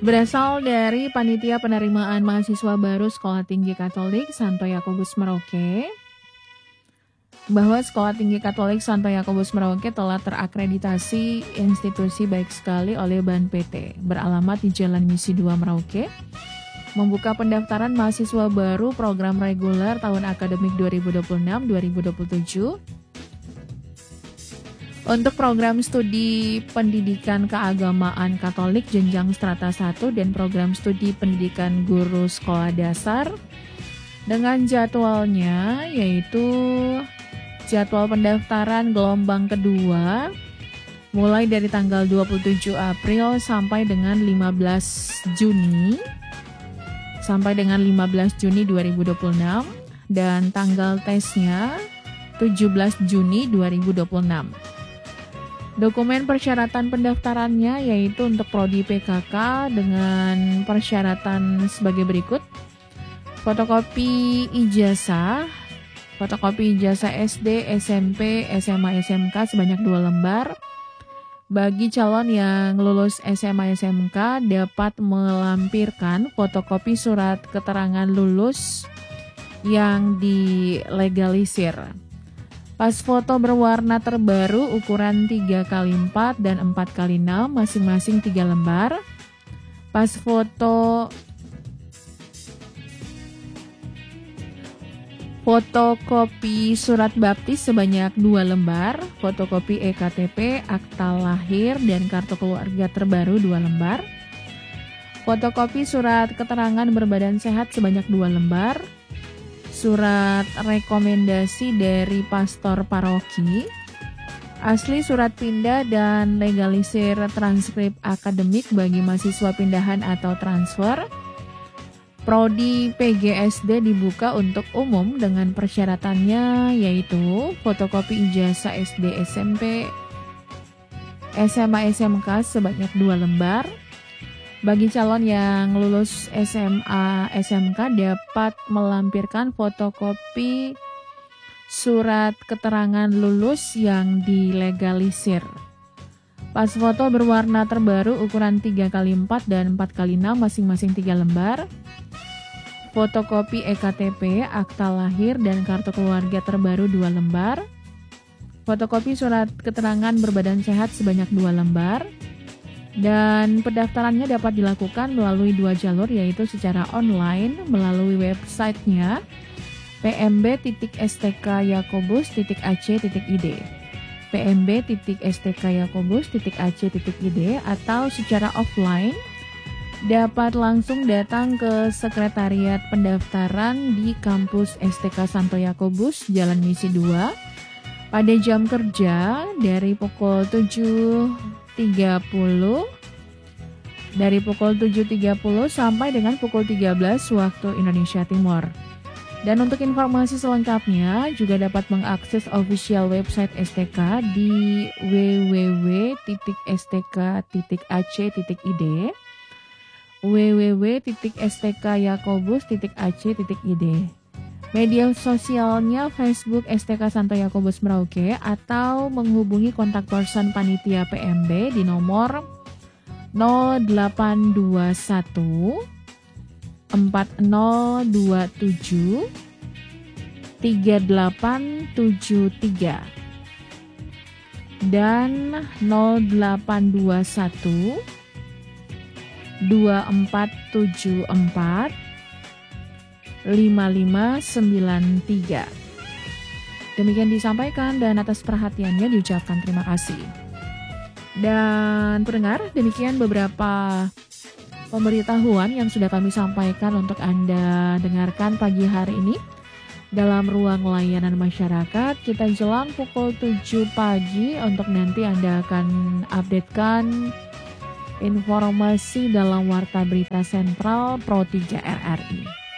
Berasal dari Panitia Penerimaan Mahasiswa Baru Sekolah Tinggi Katolik Santo Yakobus Merauke, bahwa Sekolah Tinggi Katolik Santo Yakobus Merauke telah terakreditasi institusi baik sekali oleh BAN PT, beralamat di Jalan Misi 2 Merauke, membuka pendaftaran mahasiswa baru program reguler tahun akademik 2026-2027 untuk program studi pendidikan keagamaan Katolik jenjang strata 1 dan program studi pendidikan guru sekolah dasar dengan jadwalnya yaitu jadwal pendaftaran gelombang kedua mulai dari tanggal 27 April sampai dengan 15 Juni 2026 dan tanggal tesnya 17 Juni 2026. Dokumen persyaratan pendaftarannya yaitu untuk prodi PKK dengan persyaratan sebagai berikut. Fotokopi ijazah SD, SMP, SMA, SMK sebanyak 2 lembar. Bagi calon yang lulus SMA, SMK dapat melampirkan fotokopi surat keterangan lulus yang dilegalisir. Pas foto berwarna terbaru ukuran 3x4 dan 4x6 masing-masing 3 lembar. Pas foto fotokopi surat baptis sebanyak 2 lembar, fotokopi EKTP, akta lahir dan kartu keluarga terbaru 2 lembar. Fotokopi surat keterangan berbadan sehat sebanyak 2 lembar. Surat rekomendasi dari pastor paroki, asli surat pindah dan legalisir transkrip akademik bagi mahasiswa pindahan atau transfer. Prodi PGSD dibuka untuk umum dengan persyaratannya yaitu fotokopi ijazah SD, SMP, SMA, SMK sebanyak 2 lembar. Bagi calon yang lulus SMA, SMK dapat melampirkan fotokopi surat keterangan lulus yang dilegalisir. Pas foto berwarna terbaru ukuran 3x4 dan 4x6 masing-masing 3 lembar. Fotokopi EKTP, akta lahir dan kartu keluarga terbaru 2 lembar. Fotokopi surat keterangan berbadan sehat sebanyak 2 lembar. Dan pendaftarannya dapat dilakukan melalui 2 jalur yaitu secara online melalui websitenya pmb.stkyakobus.ac.id pmb.stkyakobus.ac.id atau secara offline dapat langsung datang ke sekretariat pendaftaran di kampus STK Santo Yakobus Jalan Misi 2 pada jam kerja dari pukul 7.30 sampai dengan pukul 13 waktu Indonesia Timur. Dan untuk informasi selengkapnya juga dapat mengakses official website STK di www.stk.ac.id www.stkyakobus.ac.id. Media sosialnya Facebook STK Santo Yakobus Merauke atau menghubungi kontak person panitia PMB di nomor 0821 4027 3873 dan 0821 2474 5593. Demikian disampaikan dan atas perhatiannya diucapkan terima kasih. Dan pendengar, demikian beberapa pemberitahuan yang sudah kami sampaikan untuk Anda dengarkan pagi hari ini dalam ruang layanan masyarakat. Kita jelang pukul 7 pagi untuk nanti Anda akan updatekan informasi dalam Warta Berita Sentral Pro 3 RRI.